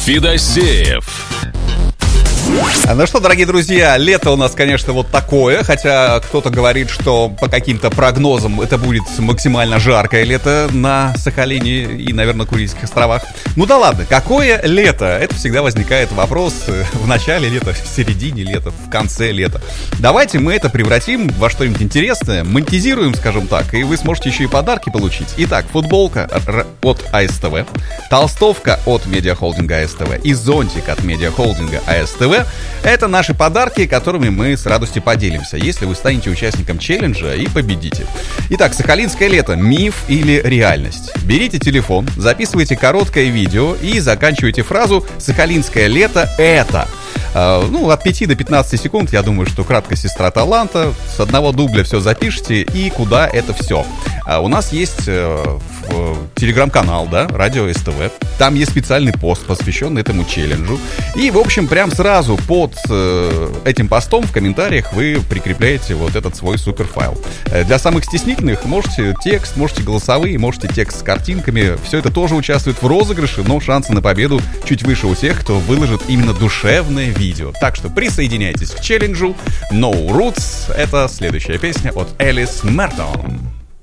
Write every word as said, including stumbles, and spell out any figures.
Федосеев. Ну что, дорогие друзья, лето у нас, конечно, вот такое. Хотя кто-то говорит, что по каким-то прогнозам это будет максимально жаркое лето на Сахалине и, наверное, Курильских островах. Ну да ладно, какое лето? Это всегда возникает вопрос в начале лета, в середине лета, в конце лета. Давайте мы это превратим во что-нибудь интересное, монетизируем, скажем так, и вы сможете еще и подарки получить. Итак, футболка от АСТВ, толстовка от медиахолдинга АСТВ и зонтик от медиахолдинга АСТВ. Это наши подарки, которыми мы с радостью поделимся, если вы станете участником челленджа и победите. Итак, сахалинское лето. Миф или реальность? Берите телефон, записывайте короткое видео и заканчивайте фразу «Сахалинское лето — это». Uh, ну, от пяти до пятнадцати секунд, я думаю, что краткость сестра таланта. С одного дубля все запишите. И куда это все? Uh, у нас есть uh, uh, телеграм-канал, да, Радио СТВ. Там есть специальный пост, посвященный этому челленджу. И, в общем, прям сразу под uh, этим постом в комментариях вы прикрепляете вот этот свой суперфайл. Uh, для самых стеснительных можете текст, можете голосовые, можете текст с картинками. Все это тоже участвует в розыгрыше, но шансы на победу чуть выше у тех, кто выложит именно душевное видео. Так что присоединяйтесь к челленджу. No Roots — это следующая песня от Элис Мертон.